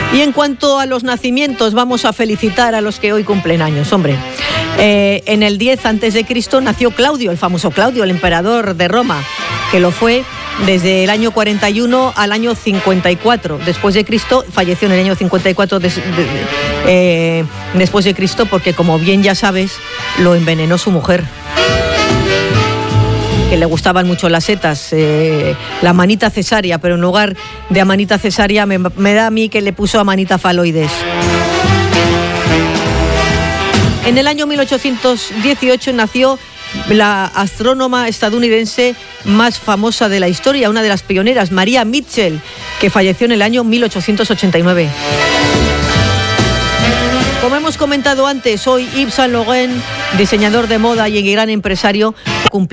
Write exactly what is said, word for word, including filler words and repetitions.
Y en cuanto a los nacimientos, vamos a felicitar a los que hoy cumplen años, hombre. Eh, en el diez antes de Cristo nació Claudio, el famoso Claudio, el emperador de Roma, que lo fue desde el año cuarenta y uno al año cincuenta y cuatro después de Cristo. Falleció en el año cincuenta y cuatro des, de, de, eh, después de Cristo, porque, como bien ya sabes, lo envenenó su mujer, que le gustaban mucho las setas, eh, la manita cesárea, pero en lugar de amanita cesárea me, me da a mí que le puso amanita faloides. En el año mil ochocientos dieciocho nació la astrónoma estadounidense más famosa de la historia, una de las pioneras, María Mitchell, que falleció en el año mil ochocientos ochenta y nueve. Como hemos comentado antes, hoy Yves Saint Laurent, diseñador de moda y gran empresario, cumplió